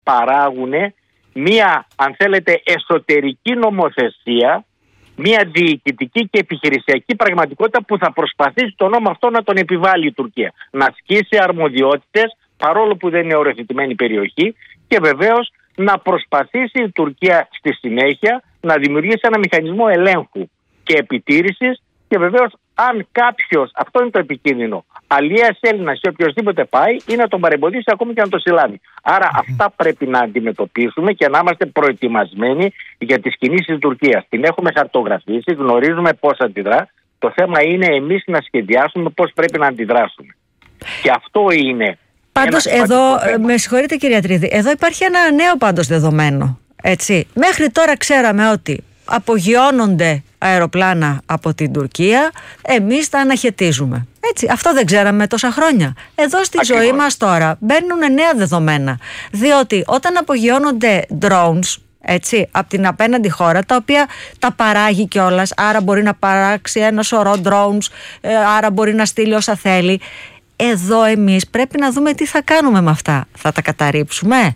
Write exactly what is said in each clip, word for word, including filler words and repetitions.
παράγουν μία, αν θέλετε, εσωτερική νομοθεσία, μία διοικητική και επιχειρησιακή πραγματικότητα που θα προσπαθήσει τον νόμο αυτό να τον επιβάλλει η Τουρκία. Να ασκήσει αρμοδιότητες, παρόλο που δεν είναι οριοθετημένη περιοχή, και βεβαίως να προσπαθήσει η Τουρκία στη συνέχεια να δημιουργήσει ένα μηχανισμό ελέγχου και επιτήρησης, και βεβαίως αν κάποιος, αυτό είναι το επικίνδυνο, αλιέας Έλληνας ή οποιοδήποτε πάει, ή να τον παρεμποδίσει ακόμη και να το συλλάβει. Άρα mm. αυτά πρέπει να αντιμετωπίσουμε και να είμαστε προετοιμασμένοι για τις κινήσεις της Τουρκίας. Την έχουμε χαρτογραφήσει, γνωρίζουμε πώς αντιδρά. Το θέμα είναι εμείς να σχεδιάσουμε πώς πρέπει να αντιδράσουμε. Και αυτό είναι. Πάντως εδώ, με συγχωρείτε κύριε Ατρίδη, εδώ υπάρχει ένα νέο πάντως δεδομένο. Έτσι. Μέχρι τώρα ξέραμε ότι απογειώνονται αεροπλάνα από την Τουρκία, εμείς τα αναχαιτίζουμε. Έτσι, αυτό δεν ξέραμε τόσα χρόνια. Εδώ στη Ακριβώς. ζωή μας τώρα μπαίνουν νέα δεδομένα. Διότι όταν απογειώνονται drones, έτσι, από την απέναντι χώρα, τα οποία τα παράγει κιόλας, άρα μπορεί να παράξει ένα σωρό drones, άρα μπορεί να στείλει όσα θέλει. Εδώ εμείς πρέπει να δούμε τι θα κάνουμε με αυτά. Θα τα καταρρίψουμε?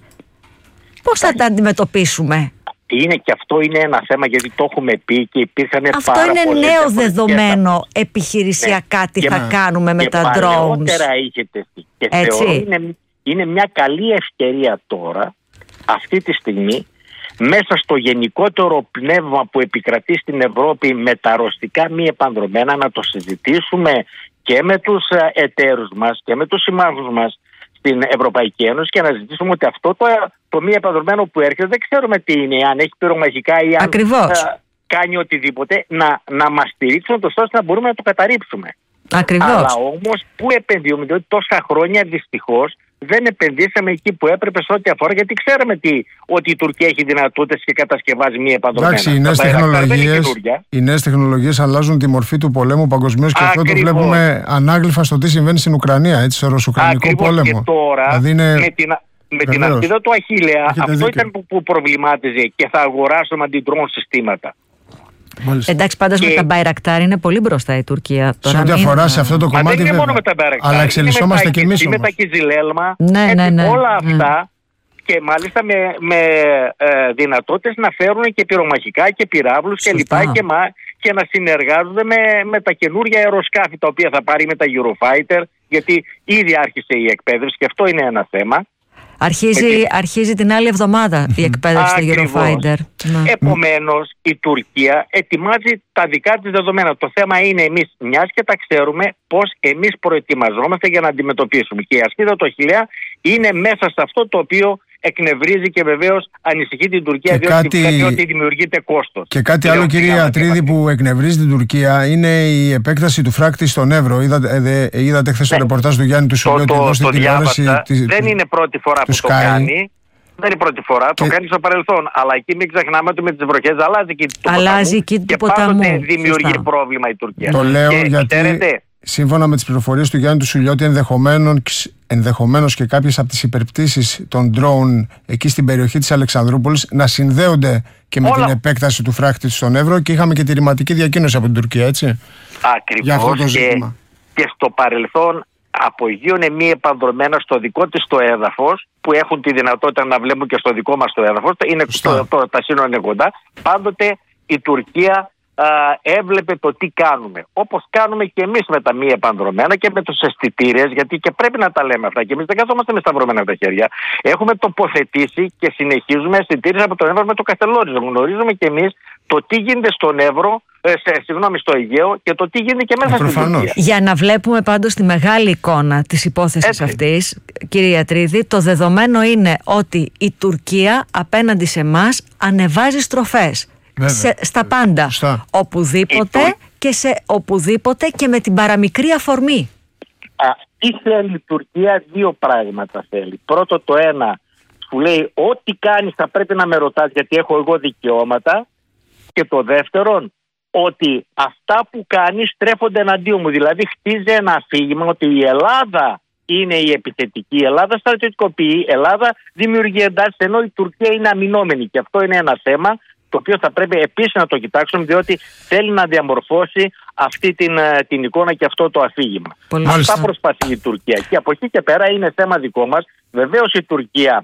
Πώς θα τα αντιμετωπίσουμε? Είναι και αυτό είναι ένα θέμα, γιατί το έχουμε πει και υπήρχαν αυτό πάρα είναι πολλές νέο δεδομένο επιχειρησιακά, ναι, τι θα να... κάνουμε με τα drones. Παλαιότερα είχε τεθεί. Και Έτσι. θεωρώ είναι, είναι μια καλή ευκαιρία τώρα, αυτή τη στιγμή, μέσα στο γενικότερο πνεύμα που επικρατεί στην Ευρώπη με τα ρωστικά μη επανδρομένα, να το συζητήσουμε και με τους εταίρους μας και με τους συμμάχους μας στην Ευρωπαϊκή Ένωση, και να ζητήσουμε ότι αυτό το, το μη επανδρομένο που έρχεται δεν ξέρουμε τι είναι, αν έχει πυρομαχικά ή αν ε, κάνει οτιδήποτε, να, να μας στηρίξουν το ώστε να μπορούμε να το καταρρίψουμε. Ακριβώς. Αλλά όμως πού επενδύουμε? Διότι τόσα χρόνια δυστυχώς δεν επενδύσαμε εκεί που έπρεπε σε ό,τι αφορά, γιατί ξέραμε τι, ότι η Τουρκία έχει δυνατότητες και κατασκευάζει μη επανδρομένα. Εντάξει, οι νέες τεχνολογίες, οι νέες τεχνολογίες αλλάζουν τη μορφή του πολέμου παγκοσμίως, και αυτό το βλέπουμε ανάγλυφα στο τι συμβαίνει στην Ουκρανία, έτσι, στο ρωσουκρανικό πόλεμο. Και τώρα, δηλαδή είναι... με την, με την ασπίδα του Αχιλλέα, αυτό δίκιο. Ήταν που, που προβλημάτιζε, και θα αγοράσουμε αντιδρόν συστήματα. Μάλιστα. Εντάξει, πάντως και... με τα Μπαϊρακτάρ είναι πολύ μπροστά η Τουρκία. Σε ό,τι αφορά σε αυτό το κομμάτι, δεν είναι βέβαια μόνο με τα Μπαϊρακτάρ. Αλλά εξελισσόμαστε κι εμείς. Με τα Κιζιλέλμα, ναι, ναι, ναι, όλα ναι. αυτά, και μάλιστα με, με ε, δυνατότητες να φέρουν και πυρομαχικά και πυράβλους και λοιπά, και, μα, και να συνεργάζονται με, με τα καινούργια αεροσκάφη τα οποία θα πάρει, με τα Eurofighter, γιατί ήδη άρχισε η εκπαίδευση και αυτό είναι ένα θέμα. Αρχίζει, την... αρχίζει την άλλη εβδομάδα η εκπαίδευση στα Eurofighter. Επομένως, η Τουρκία ετοιμάζει τα δικά της δεδομένα. Το θέμα είναι εμείς, μιας και τα ξέρουμε, πώς εμείς προετοιμαζόμαστε για να αντιμετωπίσουμε. Και η ασπίδα του Αχιλλέα είναι μέσα σε αυτό το οποίο εκνευρίζει και βεβαίως ανησυχεί την Τουρκία, διότι κάτι... ότι δημιουργείται κόστος. Και κάτι άλλο, κύριε Ατρίδη, που εκνευρίζει την Τουρκία είναι η επέκταση του φράκτη στον Εύρο. Είδατε, είδατε χθες το ρεπορτάζ του Γιάννη του Σουλιώτη εδώ στην τηλεόραση. Δεν είναι πρώτη φορά που το κάνει. Δεν είναι πρώτη φορά, και... το κάνει στο παρελθόν. Αλλά εκεί μην ξεχνάμε ότι με τις βροχές αλλάζει και το αλλάζει ποταμού, και πάντοτε δημιουργεί Σωστά. πρόβλημα η Τουρκία. Το λέω και, γιατί ξέρετε, σύμφωνα με τις πληροφορίες του Γιάννη του Σουλιώτη, ενδεχομένως, ενδεχομένως και κάποιες από τις υπερπτήσεις των ντρόουν εκεί στην περιοχή της Αλεξανδρούπολης να συνδέονται και με Όλα. την επέκταση του φράχτη στον Εύρο, και είχαμε και τη ρηματική διακοίνωση από την Τουρκία, έτσι. Ακριβώς. Και, και στο παρελθόν απογείωνε μη επανδρομένα στο δικό της το έδαφος, που έχουν τη δυνατότητα να βλέπουν και στο δικό μας το έδαφος, είναι το, το, τα σύνορα είναι κοντά. Πάντοτε η Τουρκία α, έβλεπε το τι κάνουμε. Όπως κάνουμε και εμείς με τα μη επανδρομένα και με τους αισθητήρες, γιατί και πρέπει να τα λέμε αυτά. Και εμείς δεν καθόμαστε με σταυρωμένα τα χέρια. Έχουμε τοποθετήσει και συνεχίζουμε αισθητήρες από τον Εύρο με το Καστελόριζο. Γνωρίζουμε και εμείς το τι γίνεται στον Εύρο, ε, σε, συγγνώμη, στο Αιγαίο, και το τι γίνεται και μέσα στην Τουρκία. Για να βλέπουμε πάντως τη μεγάλη εικόνα της υπόθεσης αυτής, κύριε Ατρίδη, το δεδομένο είναι ότι η Τουρκία απέναντι σε εμάς ανεβάζει στροφές. Σε, στα πάντα. Στα. Οπουδήποτε η... και σε οπουδήποτε και με την παραμικρή αφορμή. Α, τι θέλει η Τουρκία? Δύο πράγματα θέλει. Πρώτο, το ένα, που λέει ό,τι κάνεις θα πρέπει να με ρωτάς, γιατί έχω εγώ δικαιώματα. Και το δεύτερον, ότι αυτά που κάνεις στρέφονται εναντίον μου. Δηλαδή χτίζει ένα αφήγημα ότι η Ελλάδα είναι η επιθετική, η Ελλάδα στρατιωτικοποιεί, η Ελλάδα δημιουργεί εντάσεις, ενώ η Τουρκία είναι αμυνόμενη. Και αυτό είναι ένα θέμα το οποίο θα πρέπει επίσης να το κοιτάξουμε, διότι θέλει να διαμορφώσει αυτή την, την εικόνα και αυτό το αφήγημα. Πολύ Αυτά προσπαθεί η Τουρκία. Και από εκεί και πέρα είναι θέμα δικό μας. Βεβαίως η Τουρκία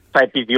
θα επιδιώξει